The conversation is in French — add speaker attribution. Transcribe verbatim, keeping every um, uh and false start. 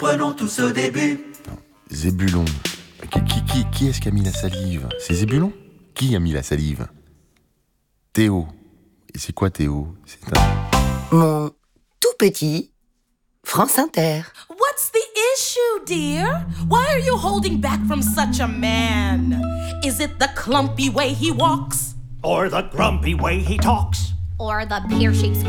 Speaker 1: Prenons tous au début.
Speaker 2: Zébulon. Qui, qui, qui, qui est-ce qui a mis la salive? C'est Zébulon? Qui a mis la salive? Théo. Et c'est quoi Théo? C'est un...
Speaker 3: Mon tout petit France Inter.
Speaker 4: What's the issue, dear? Why are you holding back from such a man? Is it the clumpy way he walks?
Speaker 5: Or the grumpy way he talks?
Speaker 6: Or the pear-shaped